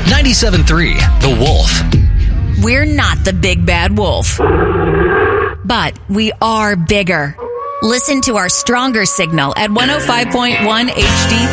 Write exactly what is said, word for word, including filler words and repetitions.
ninety-seven point three The Wolf. We're not the big bad wolf, but we are bigger. Listen to our stronger signal at one oh five point one H D